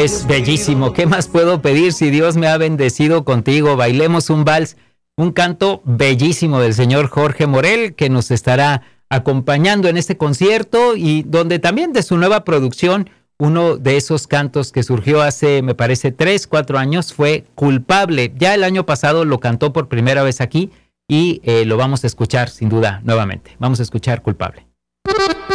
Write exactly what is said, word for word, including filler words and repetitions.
Pues bellísimo, ¿qué más puedo pedir si Dios me ha bendecido contigo? Bailemos un vals, un canto bellísimo del señor Jorge Morel, que nos estará acompañando en este concierto y donde también de su nueva producción, uno de esos cantos que surgió hace, me parece, tres, cuatro años, fue Culpable. Ya el año pasado lo cantó por primera vez aquí y eh, lo vamos a escuchar sin duda nuevamente. Vamos a escuchar Culpable.